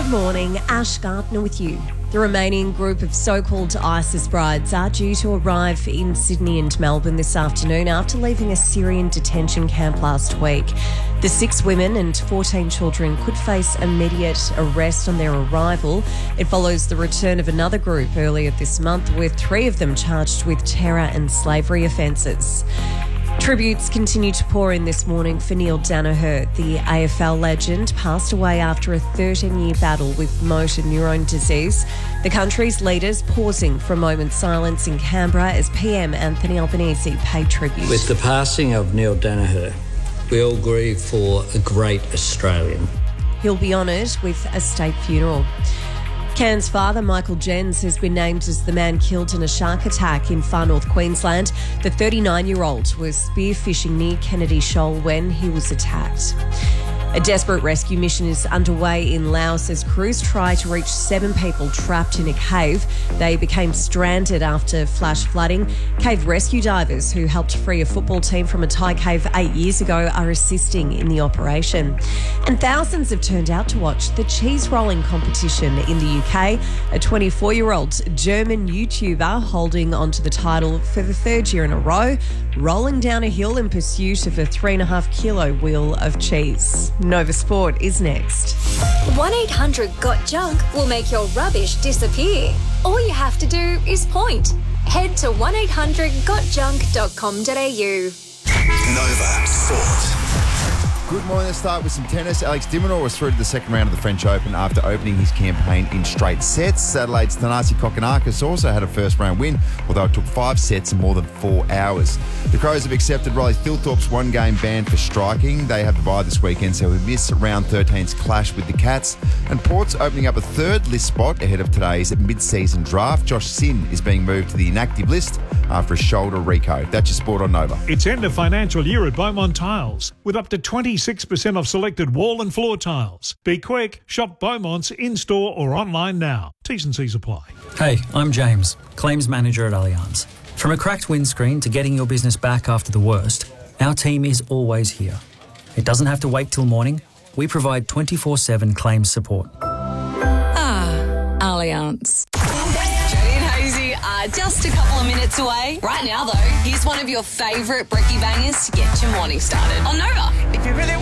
morning, Ash Gardner with you. The remaining group of so-called ISIS brides are due to arrive in Sydney and Melbourne this afternoon after leaving a Syrian detention camp last week. The 6 women and 14 children could face immediate arrest on their arrival. It follows the return of another group earlier this month, with 3 of them charged with terror and slavery offences. Tributes continue to pour in this morning for Neil Daniher. The AFL legend passed away after a 13-year battle with motor neurone disease. The country's leaders pausing for a moment's silence in Canberra as PM Anthony Albanese paid tribute. With the passing of Neil Daniher, we all grieve for a great Australian. He'll be honoured with a state funeral. Cairns father Michael Jens has been named as the man killed in a shark attack in far north Queensland. The 39-year-old was spearfishing near Kennedy Shoal when he was attacked. A desperate rescue mission is underway in Laos as crews try to reach 7 people trapped in a cave. They became stranded after flash flooding. Cave rescue divers who helped free a football team from a Thai cave 8 years ago are assisting in the operation. And thousands have turned out to watch the cheese rolling competition in the UK. A 24-year-old German YouTuber holding onto the title for the 3rd year in a row, rolling down a hill in pursuit of a 3.5-kilo wheel of cheese. Nova Sport is next. 1-800-GOT-JUNK will make your rubbish disappear. All you have to do is point. Head to 1800gotjunk.com.au. Nova Sport. Good morning. Let's start with some tennis. Alex de Minaur was through to the second round of the French Open after opening his campaign in straight sets. Adelaide's Thanasi Kokkinakis also had a first-round win, although it took 5 sets and more than 4 hours. The Crows have accepted Riley Thilthorpe's 1-game ban for striking. They have the bye this weekend, so we miss round 13's clash with the Cats. And Port's opening up a 3rd list spot ahead of today's mid-season draft. Josh Sinn is being moved to the inactive list after a shoulder recode. That's your sport on Nova. It's end of financial year at Beaumont Tiles, with up to 26% off selected wall and floor tiles. Be quick, shop Beaumont's in-store or online now. T's and C's apply. Hey, I'm James, Claims Manager at Allianz. From a cracked windscreen to getting your business back after the worst, our team is always here. It doesn't have to wait till morning. We provide 24/7 claims support. Allianz. Jodie and Hazy are just a couple of minutes away. Right now, though, here's one of your favourite brekkie bangers to get your morning started on Nova. If you really